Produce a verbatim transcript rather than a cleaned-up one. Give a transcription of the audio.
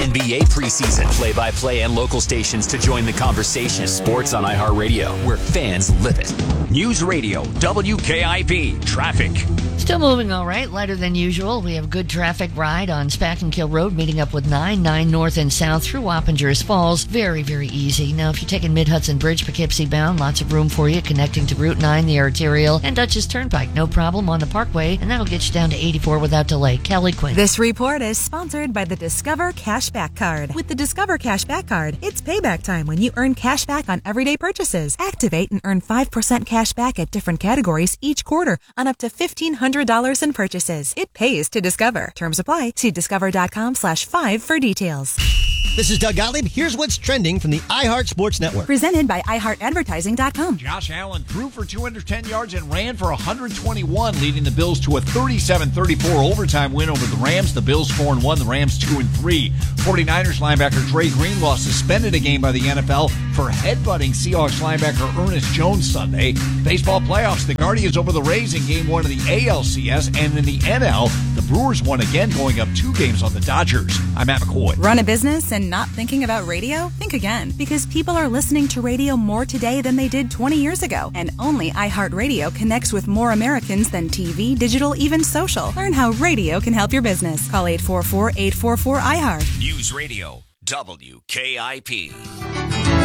N B A preseason, play-by-play, and local stations to join the conversation. Sports on iHeartRadio, where fans live it. News Radio, W K I B, traffic. Still moving all right, lighter than usual. We have a good traffic ride on Spackenkill Road, meeting up with nine, nine north and south through Wappingers Falls. Very, very easy. Now, if you're taking Mid-Hudson Bridge, Poughkeepsie bound, lots of room for you, connecting to Route nine, the Arterial, and Dutchess Turnpike. No problem on the Parkway, and that'll get you down to eighty-four without delay. Kelly Quinn. This report is sponsored by the Discover Cashback Card. With the Discover Cashback Card, it's payback time when you earn cash back on everyday purchases. Activate and earn five percent cash back at different categories each quarter on up to fifteen hundred dollars in purchases. It pays to Discover. Terms apply. See discover.com slash five for details. This is Doug Gottlieb. Here's what's trending from the iHeart Sports Network. Presented by i heart advertising dot com. Josh Allen threw for two hundred ten yards and ran for one hundred twenty-one, leading the Bills to a thirty-seven thirty-four overtime win over the Rams. The Bills four and one, the Rams two and three. 49ers linebacker Dre Greenlaw suspended a game by the N F L for headbutting Seahawks linebacker Ernest Jones Sunday. Baseball playoffs, the Guardians over the Rays in game one of the A L C S, and in the N L, the Brewers won again, going up two games on the Dodgers. I'm Matt McCoy. Run a business and not thinking about radio? Think again, because people are listening to radio more today than they did twenty years ago. And only iHeartRadio connects with more Americans than T V, digital, even social. Learn how radio can help your business. Call eight four four, eight four four, iHeart. News Radio, W K I P.